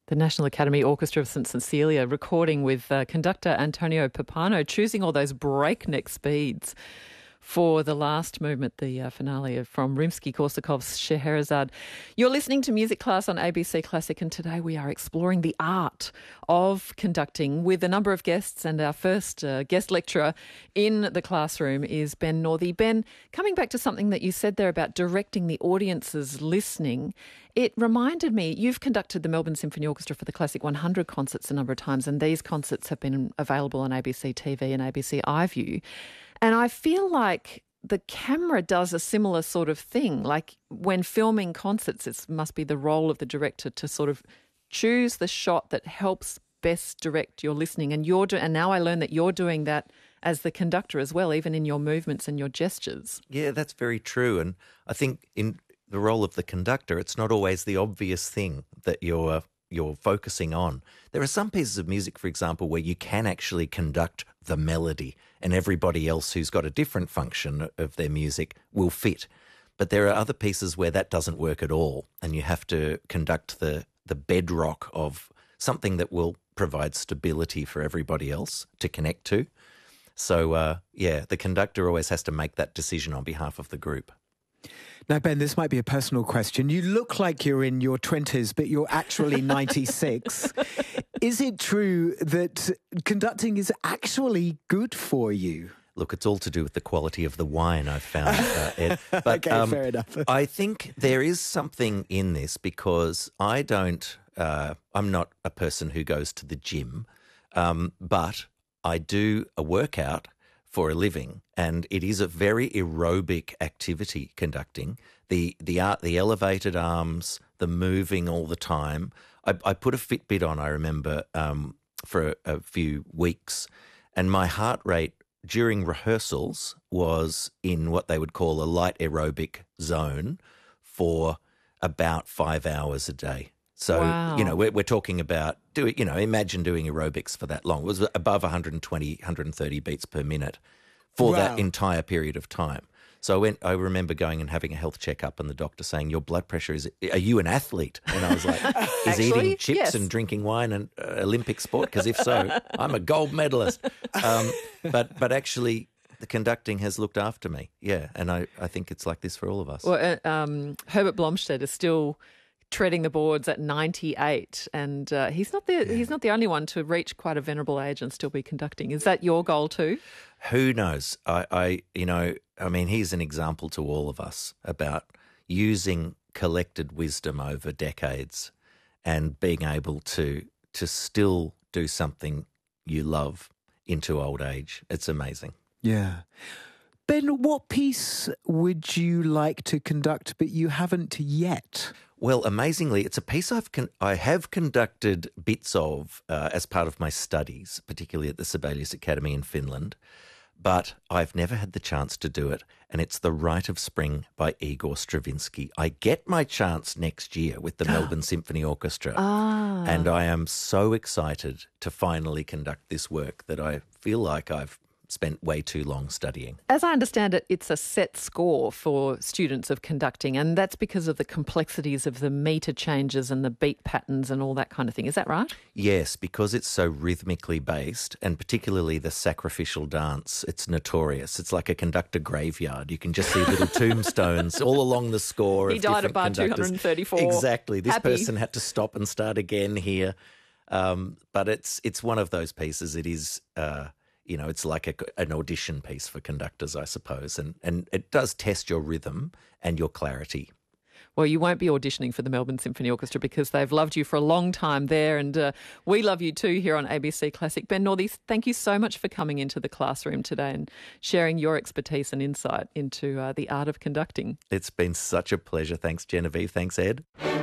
The National Academy Orchestra of St Cecilia recording with conductor Antonio Pappano, choosing all those breakneck speeds for the last movement, the finale from Rimsky-Korsakov's Scheherazade. You're listening to Music Class on ABC Classic, and today we are exploring the art of conducting with a number of guests, and our first guest lecturer in the classroom is Ben Northey. Ben, coming back to something that you said there about directing the audience's listening, it reminded me, you've conducted the Melbourne Symphony Orchestra for the Classic 100 concerts a number of times, and these concerts have been available on ABC TV and ABC iView. And I feel like the camera does a similar sort of thing. Like when filming concerts, it must be the role of the director to sort of choose the shot that helps best direct your listening. And and now I learn that you're doing that as the conductor as well, even in your movements and your gestures. Yeah, that's very true. And I think in the role of the conductor, it's not always the obvious thing that you're focusing on. There are some pieces of music, for example, where you can actually conduct the melody and everybody else who's got a different function of their music will fit. But there are other pieces where that doesn't work at all, and you have to conduct the bedrock of something that will provide stability for everybody else to connect to. So, the conductor always has to make that decision on behalf of the group. Now, Ben, this might be a personal question. You look like you're in your 20s, but you're actually 96. Is it true that conducting is actually good for you? Look, it's all to do with the quality of the wine, I've found, Ed. But, okay, fair enough. I think there is something in this because I'm not a person who goes to the gym, but I do a workout for a living, and it is a very aerobic activity, conducting. The elevated arms, the moving all the time. I put a Fitbit on, I remember, for a few weeks, and my heart rate during rehearsals was in what they would call a light aerobic zone for about 5 hours a day. So, wow. We're talking about imagine doing aerobics for that long. It was above 120, 130 beats per minute for that entire period of time. So I remember going and having a health checkup, and the doctor saying, "Your blood pressure are you an athlete?" And I was like, "Is eating chips and drinking wine an Olympic sport? Because if so, I'm a gold medalist." But actually, the conducting has looked after me. Yeah, and I think it's like this for all of us. Well, Herbert Blomstedt is still treading the boards at 98, and he's not the only one to reach quite a venerable age and still be conducting. Is that your goal too? Who knows? He's an example to all of us about using collected wisdom over decades and being able to still do something you love into old age. It's amazing. Yeah. Ben, what piece would you like to conduct but you haven't yet? Well, amazingly, it's a piece I have conducted bits of as part of my studies, particularly at the Sibelius Academy in Finland, but I've never had the chance to do it, and it's The Rite of Spring by Igor Stravinsky. I get my chance next year with the Melbourne Symphony Orchestra, and I am so excited to finally conduct this work that I feel like I've spent way too long studying. As I understand it, it's a set score for students of conducting, and that's because of the complexities of the meter changes and the beat patterns and all that kind of thing. Is that right? Yes, because it's so rhythmically based, and particularly the sacrificial dance, it's notorious. It's like a conductor graveyard. You can just see little tombstones all along the score. He died at bar 234. Exactly. This Happy. person had to stop and start again here. But it's one of those pieces. It is... it's like an audition piece for conductors, I suppose, and it does test your rhythm and your clarity. Well, you won't be auditioning for the Melbourne Symphony Orchestra because they've loved you for a long time there, and we love you too here on ABC Classic. Ben Northey, thank you so much for coming into the classroom today and sharing your expertise and insight into the art of conducting. It's been such a pleasure. Thanks, Genevieve. Thanks, Ed.